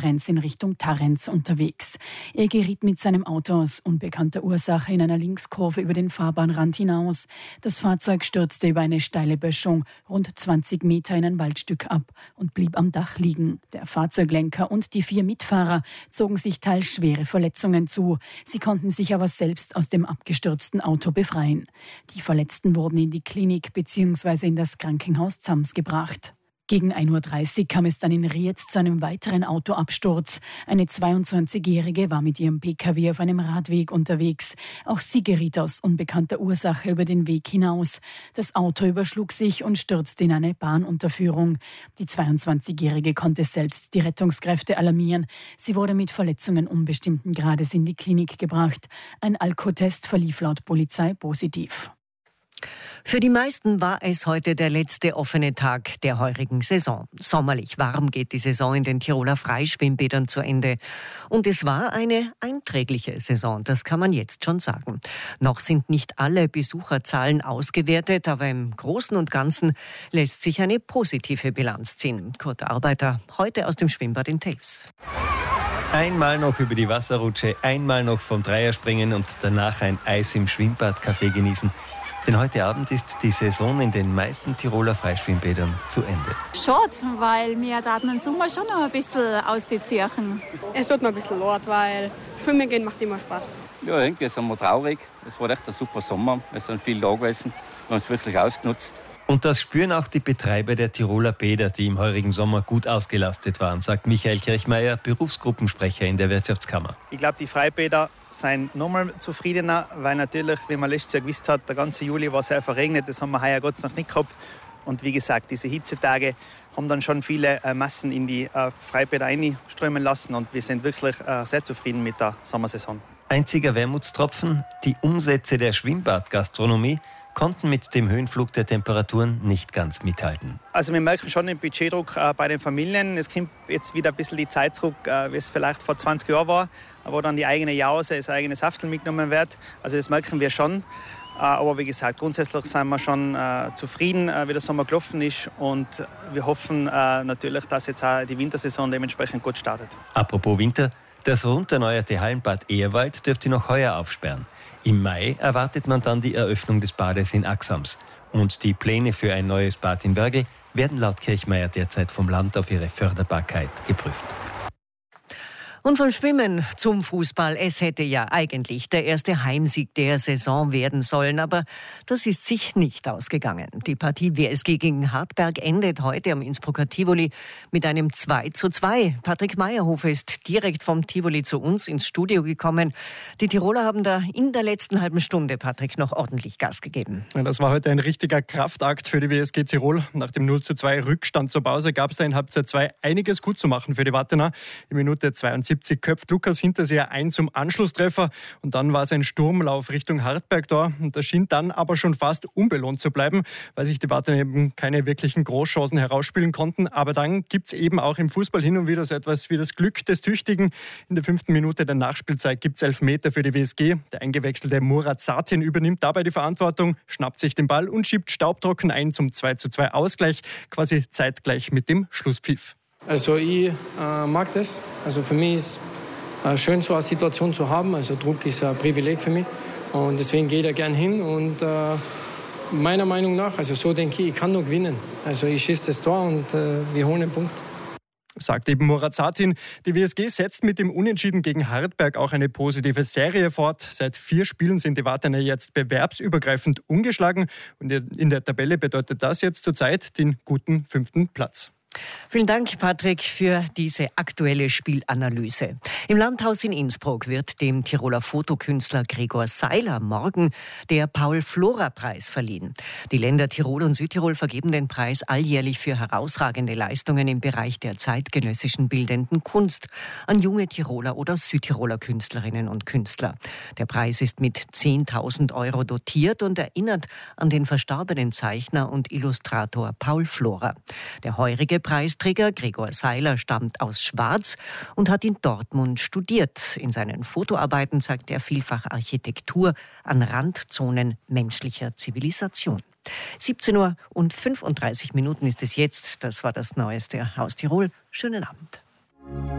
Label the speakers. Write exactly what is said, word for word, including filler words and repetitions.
Speaker 1: Florenz in Richtung Tarrenz unterwegs. Er geriet mit seinem Auto aus unbekannter Ursache in einer Linkskurve über den Fahrbahnrand hinaus. Das Fahrzeug stürzte über eine steile Böschung rund zwanzig Meter in ein Waldstück ab und blieb am Dach liegen. Der Fahrzeuglenker und die vier Mitfahrer zogen sich teils schwere Verletzungen zu. Sie konnten sich aber selbst aus dem abgestürzten Auto befreien. Die Verletzten wurden in die Klinik bzw. in das Krankenhaus Zams gebracht. Gegen ein Uhr dreißig kam es dann in Rietz zu einem weiteren Autoabsturz. Eine zweiundzwanzigjährige war mit ihrem Pkw auf einem Radweg unterwegs. Auch sie geriet aus unbekannter Ursache über den Weg hinaus. Das Auto überschlug sich und stürzte in eine Bahnunterführung. Die zweiundzwanzigjährige konnte selbst die Rettungskräfte alarmieren. Sie wurde mit Verletzungen unbestimmten Grades in die Klinik gebracht. Ein Alkotest verlief laut Polizei positiv.
Speaker 2: Für die meisten war es heute der letzte offene Tag der heurigen Saison. Sommerlich warm geht die Saison in den Tiroler Freischwimmbädern zu Ende. Und es war eine einträgliche Saison, das kann man jetzt schon sagen. Noch sind nicht alle Besucherzahlen ausgewertet, aber im Großen und Ganzen lässt sich eine positive Bilanz ziehen. Kurt Arbeiter, heute aus dem Schwimmbad in Telfs.
Speaker 3: Einmal noch über die Wasserrutsche, einmal noch vom Dreierspringen und danach ein Eis im Schwimmbadcafé genießen. Denn heute Abend ist die Saison in den meisten Tiroler Freischwimmbädern zu Ende.
Speaker 4: Schade, weil wir da im Sommer schon noch ein bisschen ausziehen.
Speaker 5: Es tut mir ein bisschen leid, weil Schwimmen gehen macht immer Spaß.
Speaker 6: Ja, irgendwie sind wir traurig. Es war echt ein super Sommer. Es sind viele da gewesen. Wir haben es wirklich ausgenutzt.
Speaker 3: Und das spüren auch die Betreiber der Tiroler Bäder, die im heurigen Sommer gut ausgelastet waren, sagt Michael Kirchmeier, Berufsgruppensprecher in der Wirtschaftskammer.
Speaker 7: Ich glaube, die Freibäder sind nochmal zufriedener, weil natürlich, wie man letztes Jahr gewusst hat, der ganze Juli war sehr verregnet. Das haben wir heuer Gott sei Dank nicht gehabt. Und wie gesagt, diese Hitzetage haben dann schon viele äh, Massen in die äh, Freibäder einströmen lassen. Und wir sind wirklich äh, sehr zufrieden mit der Sommersaison.
Speaker 3: Einziger Wermutstropfen, die Umsätze der Schwimmbadgastronomie konnten mit dem Höhenflug der Temperaturen nicht ganz mithalten.
Speaker 7: Also wir merken schon den Budgetdruck äh, bei den Familien. Es kommt jetzt wieder ein bisschen die Zeit zurück, äh, wie es vielleicht vor zwanzig Jahren war, wo dann die eigene Jause, das eigene Saftel mitgenommen wird. Also das merken wir schon. Äh, aber wie gesagt, grundsätzlich sind wir schon äh, zufrieden, äh, wie der Sommer gelaufen ist. Und wir hoffen äh, natürlich, dass jetzt auch die Wintersaison dementsprechend gut startet.
Speaker 3: Apropos Winter, das rund erneuerte Hallenbad Ehrwald dürfte noch heuer aufsperren. Im Mai erwartet man dann die Eröffnung des Bades in Axams. Und die Pläne für ein neues Bad in Wörgl werden laut Kirchmeier derzeit vom Land auf ihre Förderbarkeit geprüft.
Speaker 2: Und vom Schwimmen zum Fußball. Es hätte ja eigentlich der erste Heimsieg der Saison werden sollen, aber das ist sich nicht ausgegangen. Die Partie W S G gegen Hartberg endet heute am Innsbrucker Tivoli mit einem zwei zu zwei. Patrick Mayerhofer ist direkt vom Tivoli zu uns ins Studio gekommen. Die Tiroler haben da in der letzten halben Stunde, Patrick, noch ordentlich Gas gegeben.
Speaker 8: Ja, das war heute ein richtiger Kraftakt für die W S G Tirol. Nach dem null zu zwei Rückstand zur Pause gab es da in Halbzeit zwei einiges gut zu machen für die Wattener. In Minute zweiundsiebzig köpft Lukas Hinterseher ein zum Anschlusstreffer und dann war es ein Sturmlauf Richtung Hartberg da. Und das schien dann aber schon fast unbelohnt zu bleiben, weil sich die Wattener eben keine wirklichen Großchancen herausspielen konnten. Aber dann gibt es eben auch im Fußball hin und wieder so etwas wie das Glück des Tüchtigen. In der fünften Minute der Nachspielzeit gibt es Elfmeter für die W S G. Der eingewechselte Murat Satin übernimmt dabei die Verantwortung, schnappt sich den Ball und schiebt staubtrocken ein zum zwei zu zwei Ausgleich, quasi zeitgleich mit dem Schlusspfiff.
Speaker 9: Also ich äh, mag das. Also für mich ist es äh, schön, so eine Situation zu haben. Also Druck ist ein Privileg für mich. Und deswegen gehe ich da gern hin. Und äh, meiner Meinung nach, also so denke ich, ich kann nur gewinnen. Also ich schieße das Tor und äh, wir holen den Punkt.
Speaker 8: Sagt eben Murat Satin. Die W S G setzt mit dem Unentschieden gegen Hartberg auch eine positive Serie fort. Seit vier Spielen sind die Wattener jetzt bewerbsübergreifend ungeschlagen. Und in der Tabelle bedeutet das jetzt zurzeit den guten fünften Platz.
Speaker 2: Vielen Dank, Patrick, für diese aktuelle Spielanalyse. Im Landhaus in Innsbruck wird dem Tiroler Fotokünstler Gregor Seiler morgen der Paul-Flora-Preis verliehen. Die Länder Tirol und Südtirol vergeben den Preis alljährlich für herausragende Leistungen im Bereich der zeitgenössischen bildenden Kunst an junge Tiroler oder Südtiroler Künstlerinnen und Künstler. Der Preis ist mit zehntausend Euro dotiert und erinnert an den verstorbenen Zeichner und Illustrator Paul Flora. Der heurige Preisträger Gregor Seiler stammt aus Schwarz und hat in Dortmund studiert. In seinen Fotoarbeiten zeigt er vielfach Architektur an Randzonen menschlicher Zivilisation. siebzehn Uhr und fünfunddreißig Minuten ist es jetzt. Das war das Neueste aus Tirol. Schönen Abend.